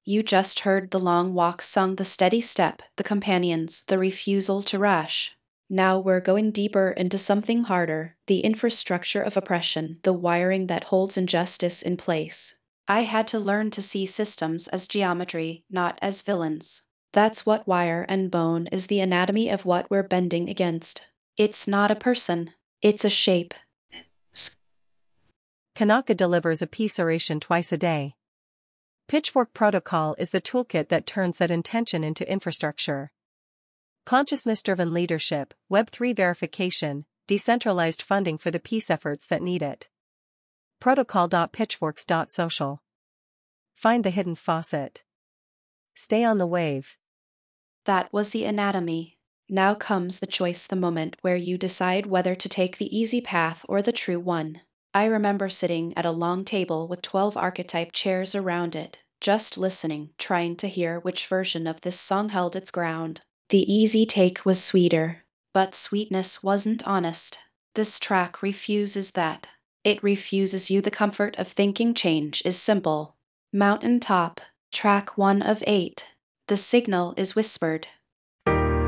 You just heard the long walk sung, the steady step, the companions, the refusal to rush. Now we're going deeper into something harder, the infrastructure of oppression, the wiring that holds injustice in place. I had to learn to see systems as geometry, not as villains. That's what wire and bone is, the anatomy of what we're bending against. It's not a person, it's a shape. Kanaka delivers a peace oration twice a day. Pitchfork Protocol is the toolkit that turns that intention into infrastructure. Consciousness-driven leadership, Web3 verification, decentralized funding for the peace efforts that need it. Protocol.pitchforks.social. Find the hidden faucet. Stay on the wave. That was the anatomy. Now comes the choice, the moment where you decide whether to take the easy path or the true one. I remember sitting at a long table with 12 archetype chairs around it, just listening, trying to hear which version of this song held its ground. The easy take was sweeter, but sweetness wasn't honest. This track refuses that. It refuses you the comfort of thinking change is simple. Mountain Top, track 1 of 8. The signal is whispered.